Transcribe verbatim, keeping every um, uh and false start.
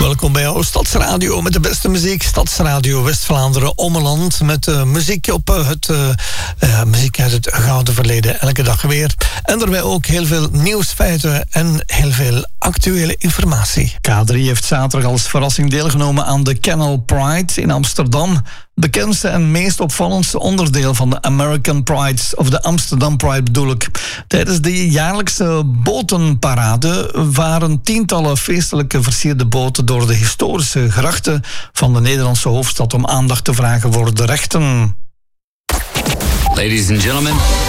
Welkom bij jouw Stadsradio met de beste muziek. Stadsradio West-Vlaanderen Ommeland met uh, muziek op uh, het uh, uh, muziek uit het gouden verleden. Elke dag weer. En daarbij ook heel veel nieuwsfeiten en heel veel actuele informatie. K drie heeft zaterdag als verrassing deelgenomen aan de Canal Pride in Amsterdam. Bekendste en meest opvallendste onderdeel van de American Pride, of de Amsterdam Pride bedoel ik. Tijdens de jaarlijkse botenparade waren tientallen feestelijke versierde boten door de historische grachten van de Nederlandse hoofdstad om aandacht te vragen voor de rechten. Ladies and gentlemen.